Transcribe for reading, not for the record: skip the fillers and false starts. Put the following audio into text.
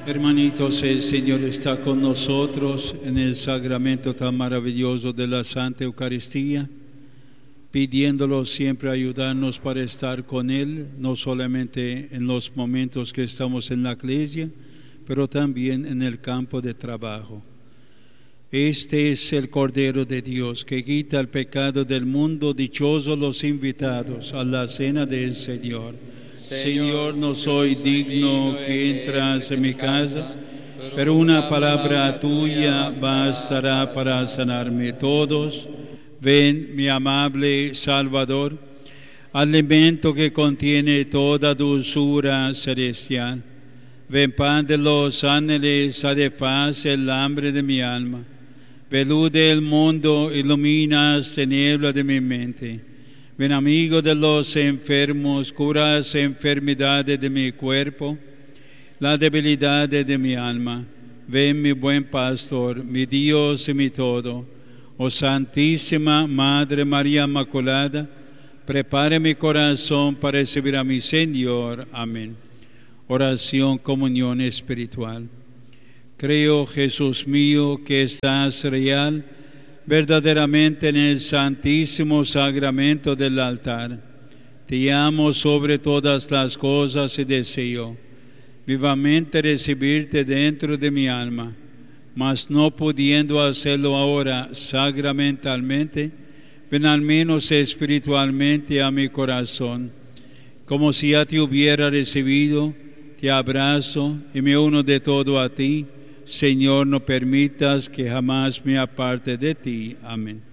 Hermanitos, el Señor está con nosotros en el sacramento tan maravilloso de la Santa Eucaristía, pidiéndolo siempre ayudarnos para estar con Él, no solamente en los momentos que estamos en la iglesia, pero también en el campo de trabajo. Este es el Cordero de Dios que quita el pecado del mundo. Dichosos los invitados a la cena del Señor. Señor, no soy digno que entras en mi casa, pero una palabra tuya bastará para sanarme. Todos, ven, mi amable Salvador, alimento que contiene toda dulzura celestial. Ven, pan de los ángeles, satisface el hambre de mi alma. Velude el mundo, ilumina las tinieblas de mi mente. Ven, amigo de los enfermos, cura las enfermedades de mi cuerpo, la debilidad de mi alma. Ven, mi buen pastor, mi Dios y mi todo. Oh Santísima Madre María Inmaculada, prepare mi corazón para recibir a mi Señor. Amén. Oración, comunión espiritual. Creo, Jesús mío, que estás real, verdaderamente en el santísimo sacramento del altar. Te amo sobre todas las cosas y deseo vivamente recibirte dentro de mi alma, mas no pudiendo hacerlo ahora sacramentalmente, ven al menos espiritualmente a mi corazón. Como si ya te hubiera recibido, te abrazo y me uno de todo a ti. Señor, no permitas que jamás me aparte de ti. Amén.